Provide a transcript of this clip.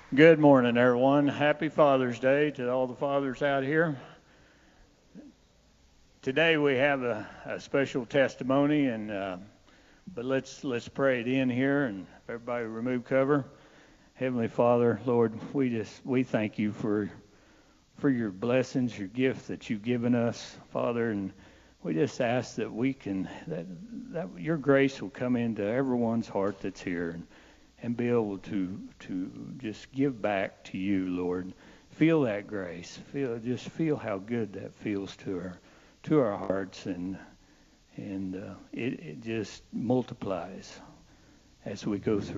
Good morning, everyone. Happy Father's Day to all the fathers out here. Today we have a special testimony, but let's pray it in here, and everybody remove cover. Heavenly Father, Lord, we thank you for your blessings, your gift that you've given us, Father, and we just ask that that your grace will come into everyone's heart that's here, and be able to just give back to you, Lord. Feel that grace. Feel how good that feels to our hearts, and it just multiplies as we go through.